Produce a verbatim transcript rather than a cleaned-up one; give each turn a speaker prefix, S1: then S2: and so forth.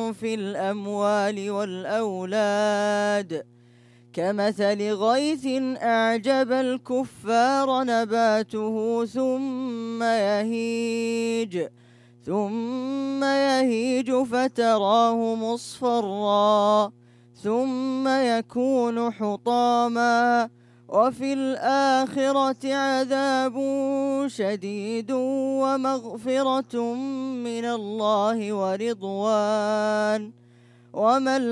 S1: في الأموال والأولاد كمثل غيث أعجب الكفار نباته ثم يهيج ثم يهيج فتراه مصفرا ثم يكون حطاما وفي الآخرة عذاب شديد ومغفرة من الله ورضوان وما